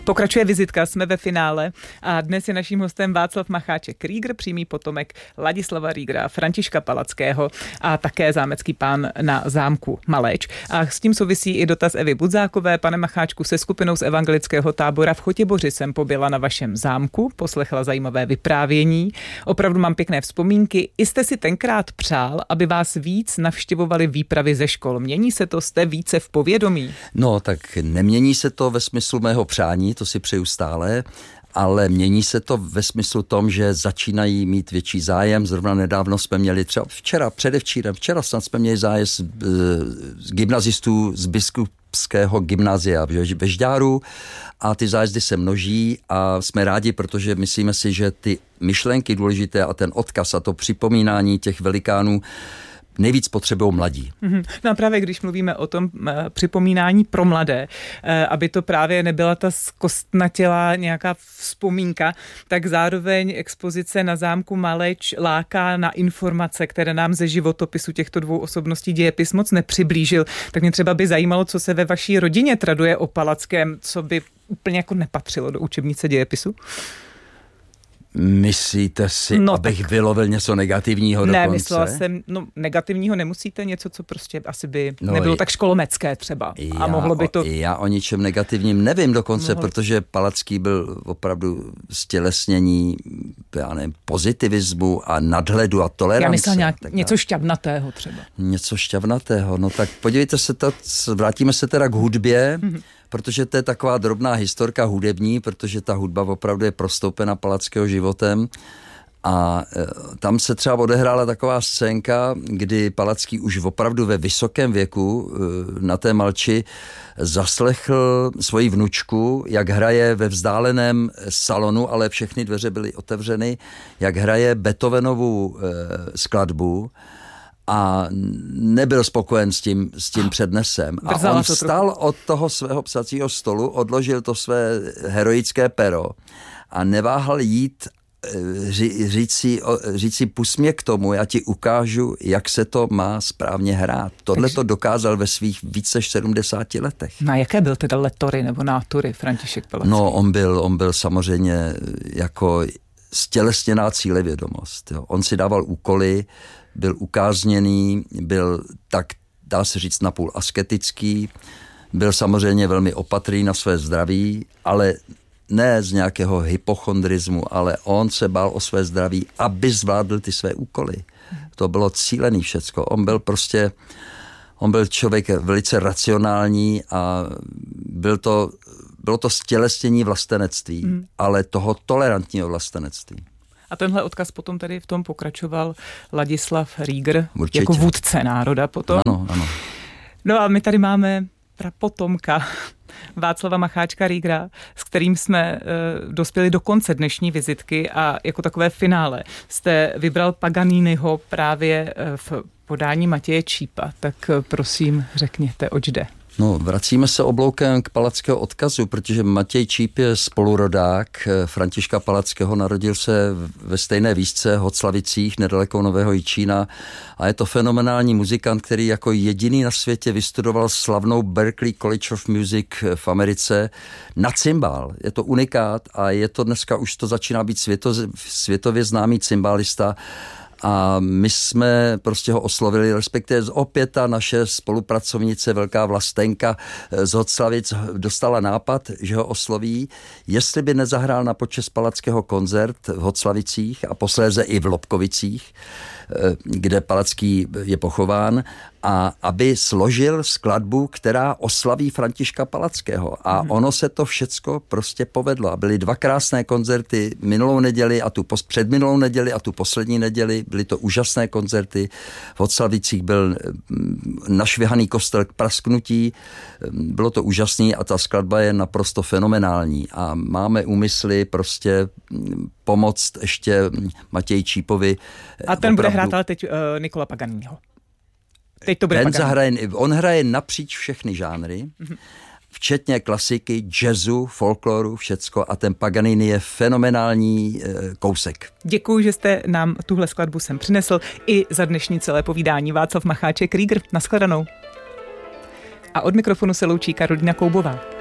Pokračuje vizitka, jsme ve finále a dnes je naším hostem Václav Macháček-Rieger, přímý potomek Ladislava Riegera, Františka Palackého a také zámecký pán na zámku Maleč. A s tím souvisí i dotaz Evy Budzákové. Pane Macháčku, se skupinou z evangelického tábora v Chotěboři jsem pobyla na vašem zámku, poslechla zajímavé vyprávění. Opravdu mám pěkné vzpomínky. I jste si tenkrát přál, aby vás víc navštěvovali výpravy ze škol. Mění se to, jste více v povědomí? No, tak nemění se to ve smyslu mého přání, to si přeju stále, ale mění se to ve smyslu tom, že začínají mít větší zájem. Zrovna nedávno jsme měli třeba včera snad jsme měli zájezd z gymnazistů z biskupského gymnázia ve Žďáru a ty zájezdy se množí a jsme rádi, protože myslíme si, že ty myšlenky důležité a ten odkaz a to připomínání těch velikánů nejvíc potřebují mladí. No a právě když mluvíme o tom připomínání pro mladé, aby to právě nebyla ta zkostnatělá nějaká vzpomínka, tak zároveň expozice na zámku Maleč láká na informace, které nám ze životopisu těchto dvou osobností dějepis moc nepřiblížil. Tak mě třeba by zajímalo, co se ve vaší rodině traduje o Palackém, co by úplně jako nepatřilo do učebnice dějepisu. Myslíte si, abych vylovil něco negativního dokonce? Ne, myslela jsem, negativního nemusíte, něco, co prostě asi by nebylo tak školomecké třeba. A mohlo by to... Já o ničem negativním nevím dokonce, protože Palacký byl opravdu stělesnění, já nevím, pozitivismu a nadhledu a tolerance. Já myslela něco šťavnatého třeba. Něco šťavnatého, no tak podívejte se, vrátíme se teda k hudbě, protože to je taková drobná historka hudební, protože ta hudba opravdu je prostoupena Palackého životem a tam se třeba odehrála taková scénka, kdy Palacký už opravdu ve vysokém věku na té Malči zaslechl svoji vnučku, jak hraje ve vzdáleném salonu, ale všechny dveře byly otevřeny, jak hraje Beethovenovu skladbu, a nebyl spokojen s tím přednesem. A on vstal od toho svého psacího stolu, odložil to své heroické pero a neváhal jít říct si pust mě k tomu, já ti ukážu, jak se to má správně hrát. Tohle to dokázal ve svých více než 70 letech. No jaké byl teda letory nebo nátury František Palacký? No on byl samozřejmě jako stělesněná cílevědomost. Jo. On si dával úkoly, byl ukázněný, byl tak, dá se říct, napůl asketický, byl samozřejmě velmi opatrný na své zdraví, ale ne z nějakého hypochondrismu, ale on se bál o své zdraví, aby zvládl ty své úkoly. To bylo cílený všecko. On byl člověk velice racionální a bylo to stělesnění vlastenectví, ale toho tolerantního vlastenectví. A tenhle odkaz potom tady v tom pokračoval Ladislav Rieger jako vůdce národa potom. Ano. No a my tady máme prapotomka Václava Macháčka-Riegera, s kterým jsme dospěli do konce dnešní vizitky a jako takové finále jste vybral Paganiniho právě v podání Matěje Čípa. Tak prosím, řekněte, oč jde. No, vracíme se obloukem k Palackého odkazu, protože Matěj Číp je spolurodák Františka Palackého, narodil se ve stejné výšce Hoclavicích, nedaleko Nového Jičína a je to fenomenální muzikant, který jako jediný na světě vystudoval slavnou Berklee College of Music v Americe na cimbál. Je to unikát a je to dneska, už to začíná být světově známý cimbálista. A my jsme prostě ho oslovili, respektive opět ta naše spolupracovnice, velká Vlastenka z Hoclavic dostala nápad, že ho osloví, jestli by nezahrál na počest Palackého koncert v Hoclavicích a posléze i v Lobkovicích, kde Palacký je pochován, a aby složil skladbu, která oslaví Františka Palackého. A ono se to všecko prostě povedlo. A byly dva krásné koncerty minulou neděli a tu předminulou neděli a tu poslední neděli. Byly to úžasné koncerty. V Hoclavicích byl našvihaný kostel k prasknutí. Bylo to úžasný a ta skladba je naprosto fenomenální. A máme úmysly prostě pomoct ještě Matěji Čípovi. A ten bude hrát ale teď Nicola Paganiniho. Teď to bude on hraje napříč všechny žánry, včetně klasiky, jazzu, folkloru, všecko, a ten Paganini je fenomenální kousek. Děkuji, že jste nám tuhle skladbu sem přinesl i za dnešní celé povídání. Václav Macháček-Rieger, nashledanou. A od mikrofonu se loučí Karolína Koubová.